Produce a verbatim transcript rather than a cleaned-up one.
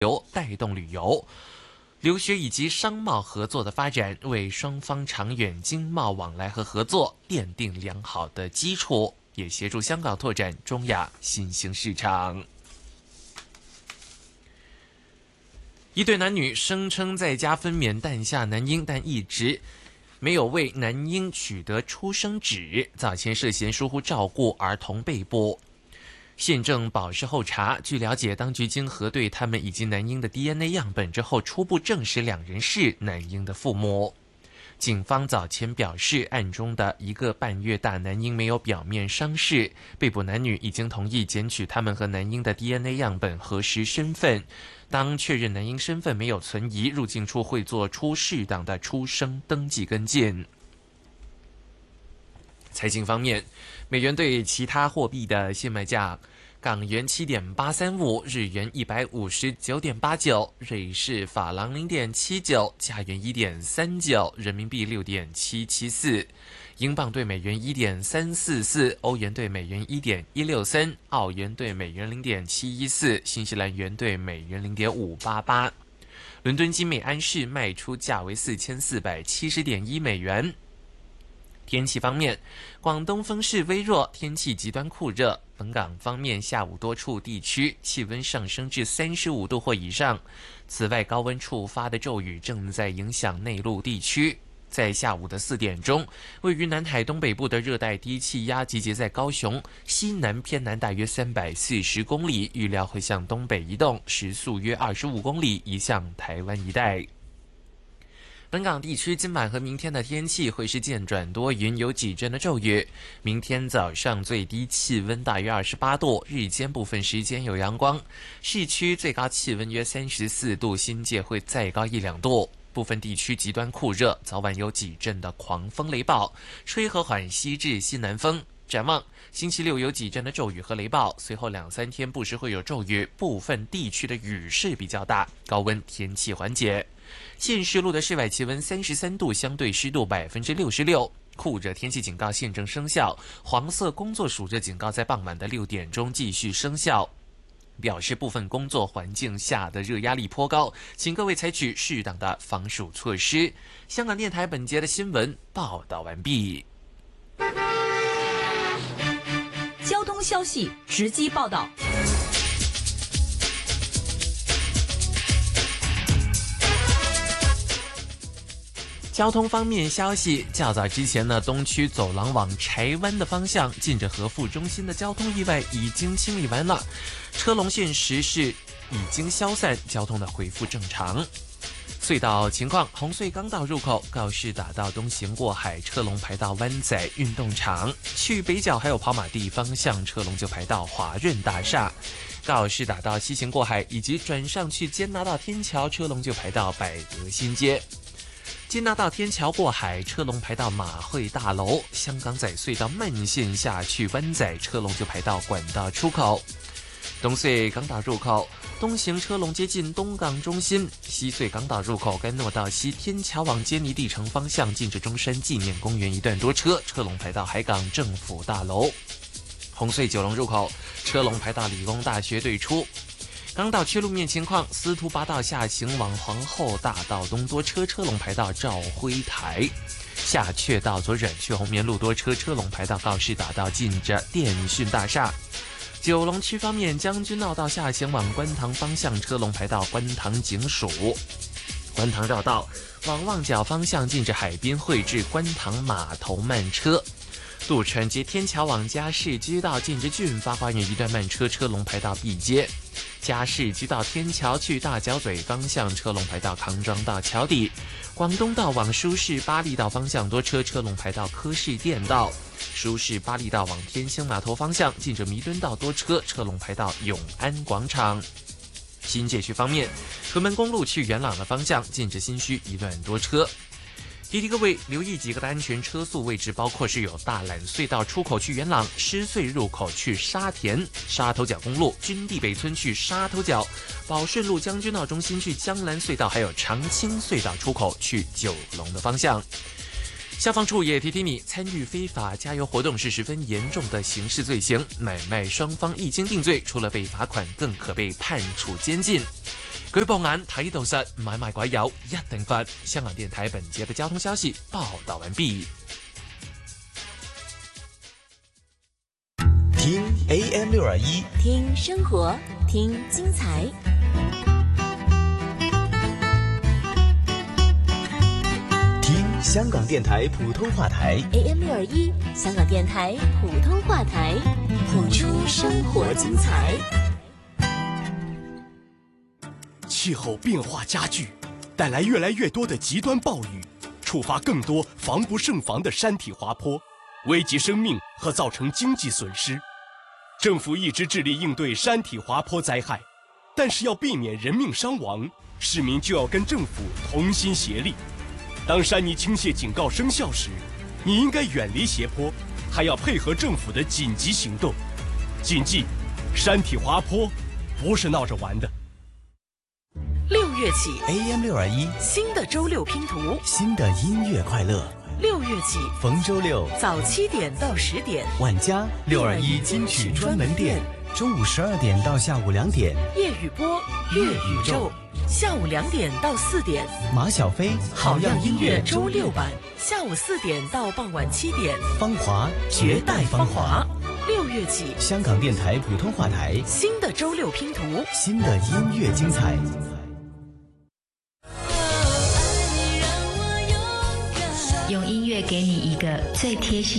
游，带动旅游、留学以及商贸合作的发展，为双方长远经贸往来和合作奠定良好的基础，也协助香港拓展中亚新兴市场。一对男女声称在家分娩诞下男婴，但一直没有为男婴取得出生纸，早前涉嫌疏忽照顾儿童被捕。现正保释候查。据了解，当局经核对他们以及男婴的 D N A 样本之后，初步证实两人是男婴的父母。警方早前表示，案中的一个半月大男婴没有表面伤势，被捕男女已经同意检取他们和男婴的 D N A 样本，核实身份。当确认男婴身份没有存疑，入境处会做出适当的出生登记跟进。财经方面，美元对其他货币的现卖价：港元七点八三五，日元一百五十九点八九，瑞士法郎零点七九，加元一点三九，人民币六点七七四，英镑对美元一点三四四，欧元对美元一点一六三，澳元对美元零点七一四，新西兰元对美元零点五八八。伦敦金美安士卖出价为四千四百七十点一美元。天气方面，广东风势微弱，天气极端酷热。本港方面，下午多处地区气温上升至三十五度或以上。此外，高温触发的骤雨正在影响内陆地区。在下午的四点钟，位于南海东北部的热带低气压集结在高雄西南偏南大约三百四十公里，预料会向东北移动，时速约二十五公里，移向台湾一带。本港地区今晚和明天的天气会是渐转多云，有几阵的骤雨。明天早上最低气温大约二十八度，日间部分时间有阳光。市区最高气温约三十四度，新界会再高一两度。部分地区极端酷热，早晚有几阵的狂风雷暴，吹和缓西至西南风。展望星期六有几阵的骤雨和雷暴，随后两三天不时会有骤雨，部分地区的雨势比较大，高温天气缓解。现时路的室外气温三十三度，相对湿度百分之六十六，酷热天气警告现正生效，黄色工作暑热警告在傍晚的六点钟继续生效，表示部分工作环境下的热压力颇高，请各位采取适当的防暑措施。香港电台本节的新闻报道完毕。 交通消息直击报道。 交通方面消息，较早之前呢，东区走廊往柴湾的方向，近着和富中心的交通意外已经清理完了，车龙现时是已经消散，交通的恢复正常。隧道情况，红隧港岛入口告士打道东行过海，车龙排到湾仔运动场，去北角还有跑马地方向，车龙就排到华润大厦。告士打道西行过海以及转上去坚拿道天桥，车龙就排到百德新街。坚拿道天桥过海，车龙排到马会大楼；香港仔隧道慢线下去湾仔，车龙就排到管道出口。东隧港岛入口东行车龙接近东港中心，西隧港岛入口干诺道西天桥往坚尼地城方向，近着中山纪念公园一段多车，车龙排到海港政府大楼。红隧九龙入口车龙排到理工大学对出。港岛区路面情况，司徒拔道下行往皇后大道东多车，车龙排到兆辉台；下阙道左转去红棉路多车，车龙排到告士打道近着电讯大厦。九龙区方面，将军澳道下行往观塘方向，车龙排到观塘警署；观塘绕道往旺角方向，近着海滨汇至观塘码头慢车。渡船街天桥往嘉士居道，近着俊发花园一段慢车，车龙排到碧街。嘉士居道天桥去大角咀方向，车龙排到康庄道桥底。广东道往舒适巴利道方向多车，车龙排到科士店道。舒适巴利道往天星码头方向，近着弥敦道多车，车龙排到永安广场。新界区方面，屯门公路去元朗的方向，近着新墟一段多车。提提各位留意几个的安全车速位置，包括是有大榄隧道出口去元朗，狮隧入口去沙田，沙头角公路军地北村去沙头角，宝顺路将军澳中心去江兰隧道，还有长青隧道出口去九龙的方向。消防处也提提你，参与非法加油活动是十分严重的刑事罪行，买卖双方一经定罪，除了被罚款，更可被判处监禁。 舉報眼睇到實，買賣鬼友一定罰。香港電台本節的交通消息報道完畢。 聽 A M 六二一， 聽生活，聽精彩。 聽香港電台普通話台 A M 六二一，香港電台普通話台，譜出生活精彩。 氣候變化加劇，帶來越來越多的極端暴雨，觸發更多防不勝防的山體滑坡，危及生命和造成經濟損失。政府一直致力應對山體滑坡災害，但是要避免人命傷亡，市民就要跟政府同心協力。當山泥傾瀉警告生效時，你應該遠離斜坡，還要配合政府的緊急行動。謹記，山體滑坡不是鬧着玩的。 六月起 A M 六二一， 新的周六拼圖， 新的音樂快樂。 六月起逢周六早七點到十點， 萬家六二一金曲專門店，中午十二點到下午兩點， 葉雨波粵宇宙，下午兩點到四點， 馬小飛好樣音樂周六版，下午四點到傍晚七點， 芳華絕代芳華。六月起， 香港電台普通話台， 新的周六拼圖， 新的音樂精彩。 用音樂給你一個最貼心